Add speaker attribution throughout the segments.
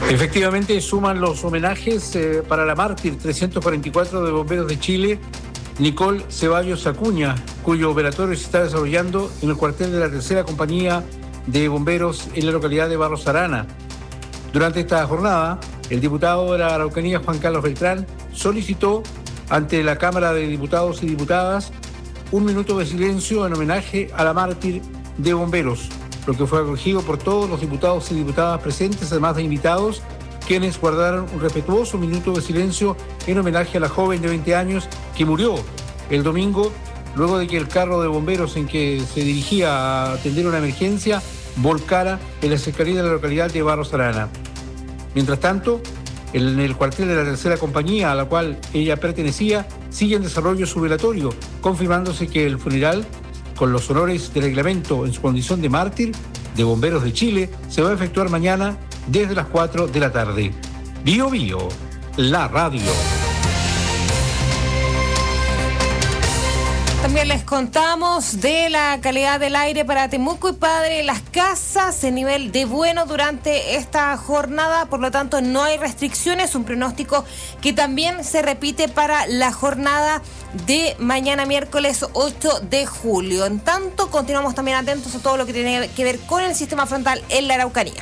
Speaker 1: Efectivamente, suman los homenajes para la mártir 344 de Bomberos de Chile, Nicole Ceballos Acuña, cuyo operatorio se está desarrollando en el cuartel de la tercera compañía de bomberos en la localidad de Barros Arana. Durante esta jornada, el diputado de la Araucanía, Juan Carlos Beltrán, solicitó ante la Cámara de Diputados y Diputadas un minuto de silencio en homenaje a la mártir de bomberos, lo que fue acogido por todos los diputados y diputadas presentes, además de invitados, quienes guardaron un respetuoso minuto de silencio en homenaje a la joven de 20 años que murió el domingo luego de que el carro de bomberos en que se dirigía a atender una emergencia volcara en la cercanía de la localidad de Barros Arana. Mientras tanto, en el cuartel de la tercera compañía a la cual ella pertenecía, sigue en desarrollo su velatorio, confirmándose que el funeral, con los honores de reglamento en su condición de mártir de Bomberos de Chile, se va a efectuar mañana desde las 4 de la tarde. Bio Bio, la radio.
Speaker 2: También les contamos de la calidad del aire para Temuco y Padre Las Casas en nivel de bueno durante esta jornada, por lo tanto no hay restricciones, un pronóstico que también se repite para la jornada de mañana miércoles 8 de julio. En tanto, continuamos también atentos a todo lo que tiene que ver con el sistema frontal en la Araucanía.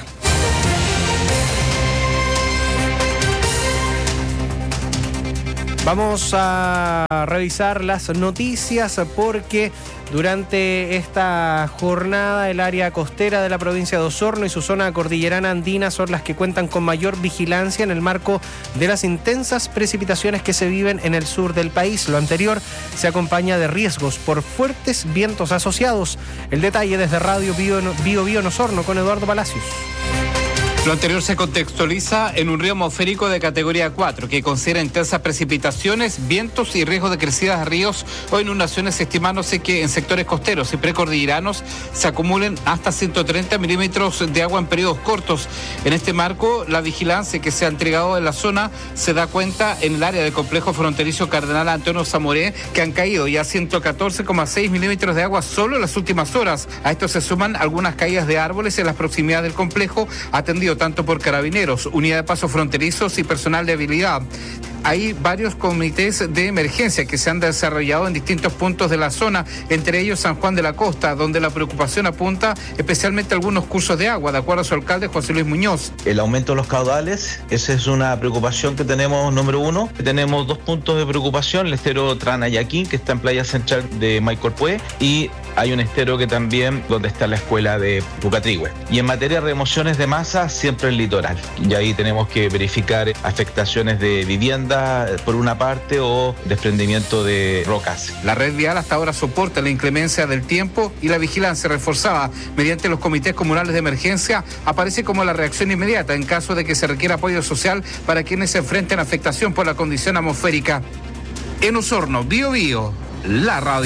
Speaker 3: Vamos a revisar las noticias porque durante esta jornada el área costera de la provincia de Osorno y su zona cordillerana andina son las que cuentan con mayor vigilancia en el marco de las intensas precipitaciones que se viven en el sur del país. Lo anterior se acompaña de riesgos por fuertes vientos asociados. El detalle desde Radio Bio en Osorno con Eduardo Palacios.
Speaker 4: Lo anterior se contextualiza en un río atmosférico de categoría 4 que considera intensas precipitaciones, vientos y riesgo de crecidas de ríos o inundaciones, estimándose que en sectores costeros y precordilleranos se acumulen hasta 130 milímetros de agua en periodos cortos. En este marco, la vigilancia que se ha entregado en la zona se da cuenta en el área del complejo fronterizo Cardenal Antonio Zamoré, que han caído ya 114,6 milímetros de agua solo en las últimas horas. A esto se suman algunas caídas de árboles en las proximidades del complejo, atendido tanto por carabineros, unidad de paso fronterizos y personal de habilidad. Hay varios comités de emergencia que se han desarrollado en distintos puntos de la zona, entre ellos San Juan de la Costa, donde la preocupación apunta especialmente a algunos cursos de agua, de acuerdo a su alcalde José Luis Muñoz.
Speaker 5: El aumento de los caudales, esa es una preocupación que tenemos, número uno. Tenemos dos puntos de preocupación, el estero Tranayaquín, que está en Playa Central de Maicorpué, y hay un estero que también donde está la escuela de Pucatrihue. Y en materia de remociones de masa, siempre el litoral. Y ahí tenemos que verificar afectaciones de vivienda por una parte o desprendimiento de rocas.
Speaker 4: La red vial hasta ahora soporta la inclemencia del tiempo y la vigilancia reforzada mediante los comités comunales de emergencia aparece como la reacción inmediata en caso de que se requiera apoyo social para quienes se enfrenten a afectación por la condición atmosférica. En Osorno, Bio Bio, la radio.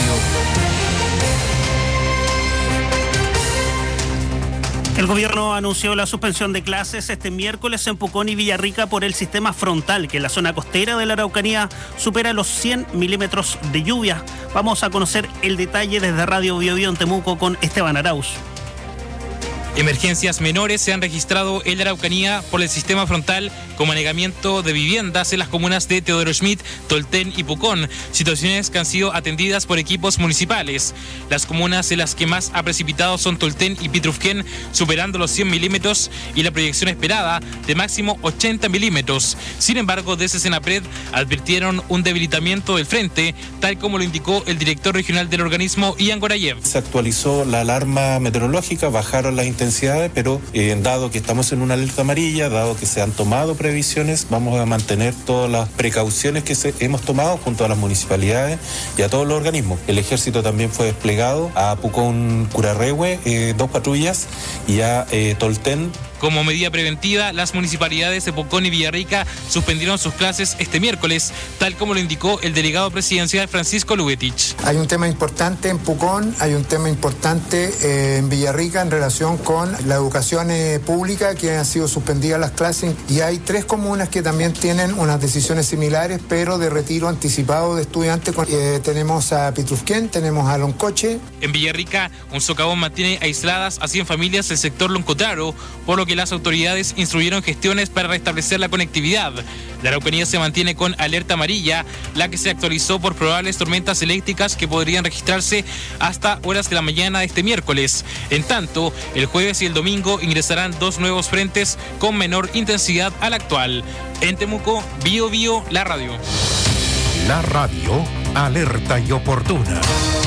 Speaker 6: El gobierno anunció la suspensión de clases este miércoles en Pucón y Villarrica por el sistema frontal, que en la zona costera de la Araucanía supera los 100 milímetros de lluvia. Vamos a conocer el detalle desde Radio Bio Bio en Temuco con Esteban Arauz.
Speaker 7: Emergencias menores se han registrado en la Araucanía por el sistema frontal, como anegamiento de viviendas en las comunas de Teodoro Schmidt, Tolten y Pucón, situaciones que han sido atendidas por equipos municipales. Las comunas en las que más ha precipitado son Tolten y Pitrufquén, superando los 100 milímetros y la proyección esperada de máximo 80 milímetros. Sin embargo, desde Senapred advirtieron un debilitamiento del frente, tal como lo indicó el director regional del organismo, Ian Gorayev.
Speaker 8: Se actualizó la alarma meteorológica, bajaron las intensidades, pero dado que estamos en una alerta amarilla, dado que se han tomado previsiones, vamos a mantener todas las precauciones que hemos tomado junto a las municipalidades y a todos los organismos. El ejército también fue desplegado a Pucón, Curarrehue, 2 patrullas, y a Tolten.
Speaker 7: Como medida preventiva, las municipalidades de Pucón y Villarrica suspendieron sus clases este miércoles, tal como lo indicó el delegado presidencial Francisco Lubetich.
Speaker 9: Hay un tema importante en Pucón, hay un tema importante en Villarrica en relación con con la educación pública, que han sido suspendidas las clases, y hay 3 comunas que también tienen unas decisiones similares, pero de retiro anticipado de estudiantes. Tenemos a Pitrufquén, tenemos a Loncoche.
Speaker 7: En Villarrica, un socavón mantiene aisladas a 100 familias del sector Loncotraro, por lo que las autoridades instruyeron gestiones para restablecer la conectividad. La Araucanía se mantiene con alerta amarilla, la que se actualizó por probables tormentas eléctricas que podrían registrarse hasta horas de la mañana de este miércoles. En tanto, el jueves y el domingo ingresarán 2 nuevos frentes con menor intensidad al actual. En Temuco, Bio Bio, la radio.
Speaker 10: La radio, alerta y oportuna.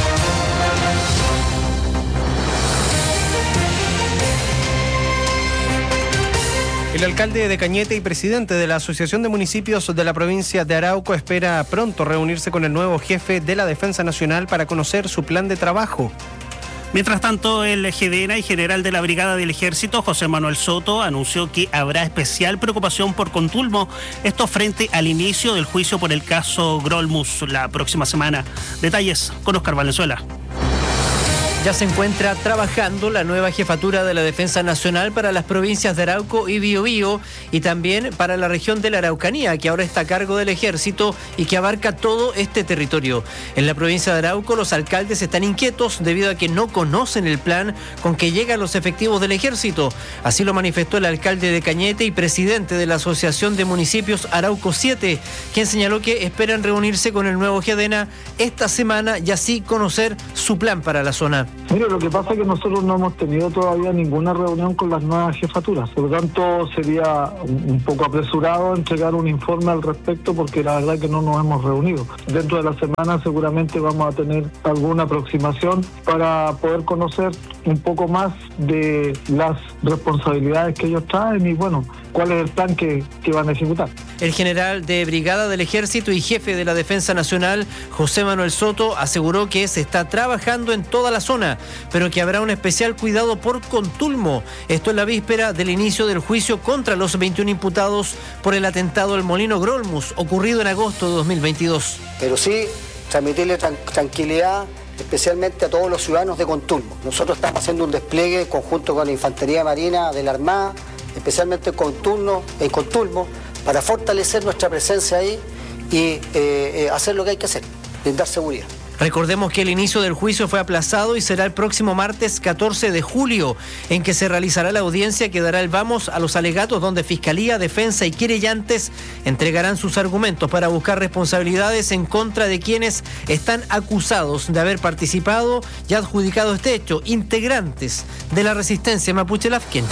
Speaker 3: El alcalde de Cañete y presidente de la Asociación de Municipios de la provincia de Arauco espera pronto reunirse con el nuevo jefe de la Defensa Nacional para conocer su plan de trabajo.
Speaker 6: Mientras tanto, el GDNA y general de la Brigada del Ejército, José Manuel Soto, anunció que habrá especial preocupación por Contulmo, esto frente al inicio del juicio por el caso Grolmus la próxima semana. Detalles con Oscar Valenzuela.
Speaker 11: Ya se encuentra trabajando la nueva jefatura de la Defensa Nacional para las provincias de Arauco y Biobío y también para la región de la Araucanía, que ahora está a cargo del Ejército y que abarca todo este territorio. En la provincia de Arauco los alcaldes están inquietos debido a que no conocen el plan con que llegan los efectivos del Ejército. Así lo manifestó el alcalde de Cañete y presidente de la Asociación de Municipios Arauco 7, quien señaló que esperan reunirse con el nuevo GDNA esta semana y así conocer su plan para la zona.
Speaker 12: Mire, lo que pasa es que nosotros no hemos tenido todavía ninguna reunión con las nuevas jefaturas. Por lo tanto, sería un poco apresurado entregar un informe al respecto porque la verdad es que no nos hemos reunido. Dentro de la semana seguramente vamos a tener alguna aproximación para poder conocer un poco más de las responsabilidades que ellos traen y, bueno, cuál es el plan que van a ejecutar.
Speaker 11: El general de brigada del Ejército y jefe de la Defensa Nacional, José Manuel Soto, aseguró que se está trabajando en toda la zona, pero que habrá un especial cuidado por Contulmo. Esto en la víspera del inicio del juicio contra los 21 imputados por el atentado al Molino Grolmus, ocurrido en agosto de 2022.
Speaker 13: Pero sí, transmitirle tranquilidad especialmente a todos los ciudadanos de Contulmo. Nosotros estamos haciendo un despliegue conjunto con la Infantería Marina de la Armada, especialmente en Contulmo, para fortalecer nuestra presencia ahí y hacer lo que hay que hacer, brindar seguridad.
Speaker 11: Recordemos que el inicio del juicio fue aplazado y será el próximo martes 14 de julio, en que se realizará la audiencia que dará el vamos a los alegatos donde Fiscalía, Defensa y querellantes entregarán sus argumentos para buscar responsabilidades en contra de quienes están acusados de haber participado y adjudicado este hecho, integrantes de la resistencia mapuche Lafken.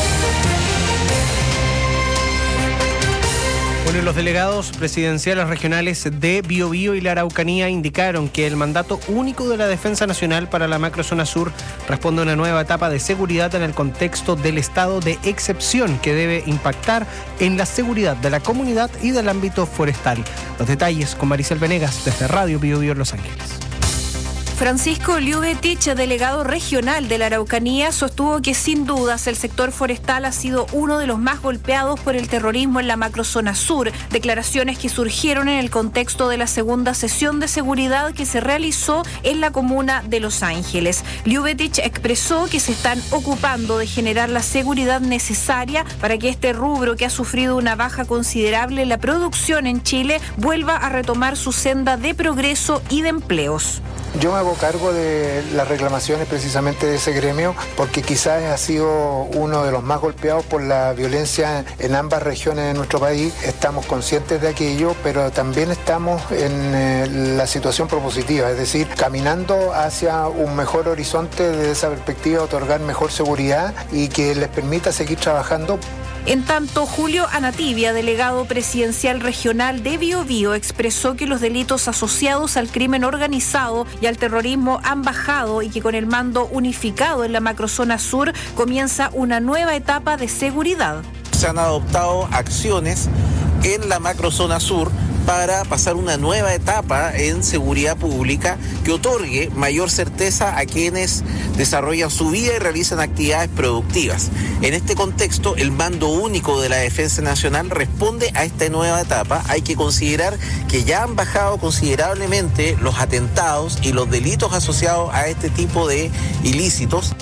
Speaker 3: Bueno, los delegados presidenciales regionales de Biobío y la Araucanía indicaron que el mandato único de la Defensa Nacional para la macrozona sur responde a una nueva etapa de seguridad en el contexto del estado de excepción que debe impactar en la seguridad de la comunidad y del ámbito forestal. Los detalles con Maricel Venegas desde Radio Biobío en Los Ángeles.
Speaker 14: Francisco Liubetich, delegado regional de la Araucanía, sostuvo que sin dudas el sector forestal ha sido uno de los más golpeados por el terrorismo en la macrozona sur, declaraciones que surgieron en el contexto de la segunda sesión de seguridad que se realizó en la comuna de Los Ángeles. Liubetich expresó que se están ocupando de generar la seguridad necesaria para que este rubro, que ha sufrido una baja considerable en la producción en Chile, vuelva a retomar su senda de progreso y de empleos.
Speaker 9: Yo me hago cargo de las reclamaciones precisamente de ese gremio porque quizás ha sido uno de los más golpeados por la violencia en ambas regiones de nuestro país. Estamos conscientes de aquello, pero también estamos en la situación propositiva, es decir, caminando hacia un mejor horizonte desde esa perspectiva, otorgar mejor seguridad y que les permita seguir trabajando.
Speaker 14: En tanto, Julio Anatibia, delegado presidencial regional de Biobío, expresó que los delitos asociados al crimen organizado y al terrorismo han bajado y que con el mando unificado en la macrozona sur comienza una nueva etapa de seguridad.
Speaker 15: Se han adoptado acciones en la macrozona sur para pasar una nueva etapa en seguridad pública que otorgue mayor certeza a quienes desarrollan su vida y realizan actividades productivas. En este contexto, el mando único de la Defensa Nacional responde a esta nueva etapa. Hay que considerar que ya han bajado considerablemente los atentados y los delitos asociados a este tipo de ilícitos.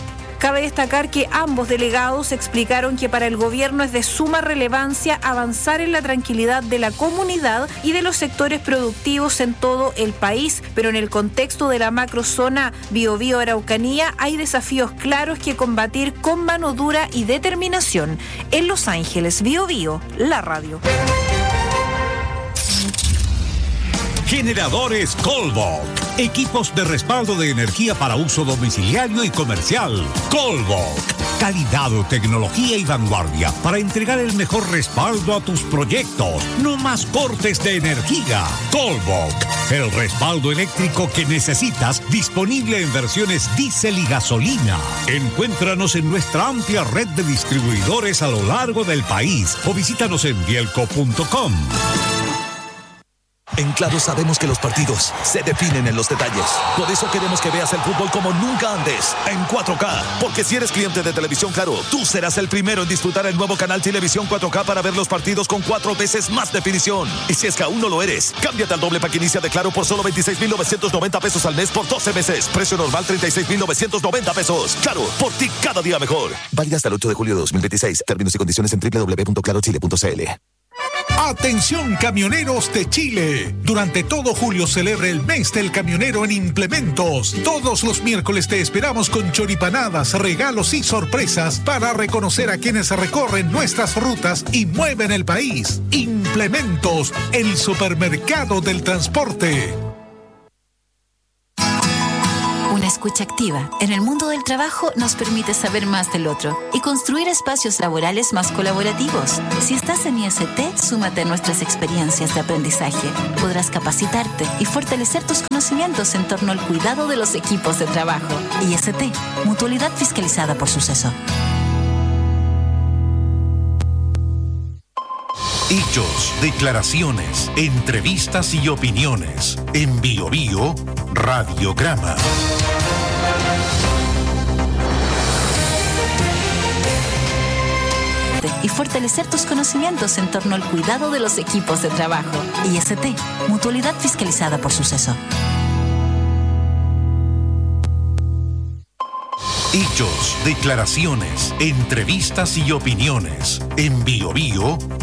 Speaker 14: Cabe destacar que ambos delegados explicaron que para el gobierno es de suma relevancia avanzar en la tranquilidad de la comunidad y de los sectores productivos en todo el país, pero en el contexto de la macrozona Biobío Araucanía hay desafíos claros que combatir con mano dura y determinación. En Los Ángeles, Biobío, la radio.
Speaker 16: Generadores Colbok. Equipos de respaldo de energía para uso domiciliario y comercial. Colbok. Calidad, tecnología y vanguardia para entregar el mejor respaldo a tus proyectos. No más cortes de energía. Colbok. El respaldo eléctrico que necesitas, disponible en versiones diésel y gasolina. Encuéntranos en nuestra amplia red de distribuidores a lo largo del país o visítanos en bielco.com.
Speaker 17: En Claro sabemos que los partidos se definen en los detalles. Por eso queremos que veas el fútbol como nunca antes, en 4K. Porque si eres cliente de Televisión Claro, tú serás el primero en disfrutar el nuevo canal Televisión 4K para ver los partidos con 4 veces más definición. Y si es que aún no lo eres, cámbiate al doble pack inicia de Claro por solo 26,990 pesos al mes por 12 meses. Precio normal 36,990 pesos. Claro, por ti cada día mejor. Válida hasta el 8 de julio de 2026. Términos y condiciones en www.clarochile.cl.
Speaker 10: Atención camioneros de Chile. Durante todo julio celebra el mes del camionero en Implementos. Todos los miércoles te esperamos con choripanadas, regalos y sorpresas para reconocer a quienes recorren nuestras rutas y mueven el país. Implementos, el supermercado del transporte.
Speaker 18: Una escucha activa en el mundo del trabajo nos permite saber más del otro y construir espacios laborales más colaborativos. Si estás en IST, súmate a nuestras experiencias de aprendizaje. Podrás capacitarte y fortalecer tus conocimientos en torno al cuidado de los equipos de trabajo. IST, Mutualidad Fiscalizada por Suceso.
Speaker 10: Hechos, declaraciones, entrevistas y opiniones. En Biobío, Radiograma.
Speaker 18: Y fortalecer tus conocimientos en torno al cuidado de los equipos de trabajo. IST, Mutualidad Fiscalizada por Suceso.
Speaker 10: Hechos, declaraciones, entrevistas y opiniones. En Biobío,